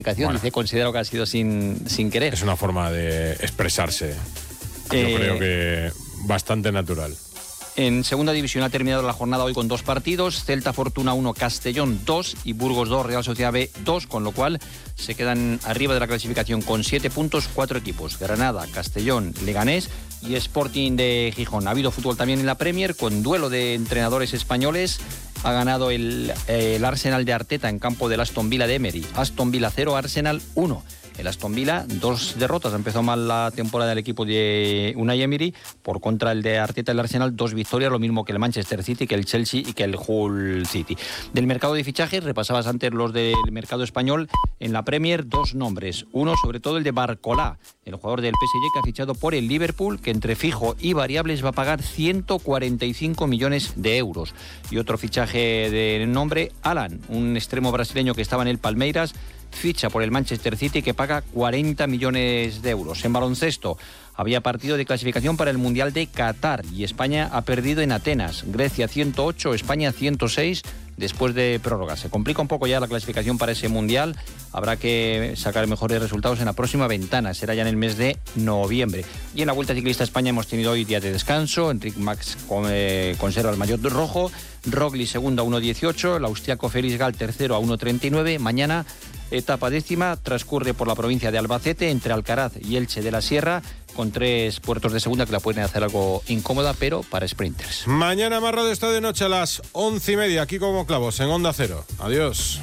Bueno, dice, considero que ha sido sin querer. Es una forma de expresarse. Yo creo que bastante natural. En segunda división ha terminado la jornada hoy con 2 partidos. Celta Fortuna 1, Castellón 2 y Burgos 2, Real Sociedad B 2, con lo cual se quedan arriba de la clasificación con 7 puntos 4 equipos. Granada, Castellón, Leganés y Sporting de Gijón. Ha habido fútbol también en la Premier con duelo de entrenadores españoles. Ha ganado el Arsenal de Arteta en campo del Aston Villa de Emery. Aston Villa 0, Arsenal 1. El Aston Villa, 2 derrotas. Empezó mal la temporada del equipo de Unai Emery. Por contra, el de Arteta, el Arsenal, 2 victorias, lo mismo que el Manchester City, que el Chelsea y que el Hull City. Del mercado de fichajes, repasabas antes los del mercado español. En la Premier, 2 nombres. Uno, sobre todo, el de Barcolá, el jugador del PSG que ha fichado por el Liverpool, que entre fijo y variables va a pagar 145 millones de euros. Y otro fichaje de nombre, Alan, un extremo brasileño que estaba en el Palmeiras, ficha por el Manchester City, que paga 40 millones de euros. En baloncesto había partido de clasificación para el Mundial de Qatar y España ha perdido en Atenas. Grecia 108, España 106 después de prórroga. Se complica un poco ya la clasificación para ese Mundial. Habrá que sacar mejores resultados en la próxima ventana. Será ya en el mes de noviembre. Y en la Vuelta Ciclista a España hemos tenido hoy día de descanso. Enric Mas conserva el maillot rojo. Roglic segundo a 1.18. El austriaco Felix Gall tercero a 1.39. Mañana etapa 10ª, transcurre por la provincia de Albacete, entre Alcaraz y Elche de la Sierra, con 3 puertos de segunda que la pueden hacer algo incómoda, pero para sprinters. Mañana más Radio Estadio Noche a las 11:30, aquí como clavos, en Onda Cero. Adiós.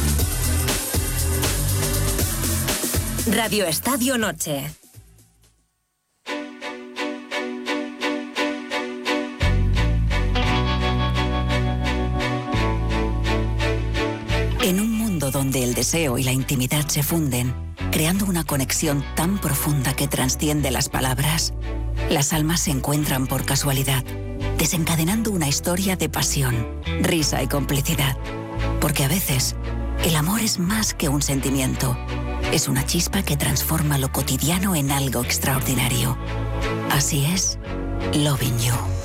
Radio Estadio Noche. En un mundo donde el deseo y la intimidad se funden, creando una conexión tan profunda que trasciende las palabras, las almas se encuentran por casualidad, desencadenando una historia de pasión, risa y complicidad. Porque a veces, el amor es más que un sentimiento. Es una chispa que transforma lo cotidiano en algo extraordinario. Así es, Loving You.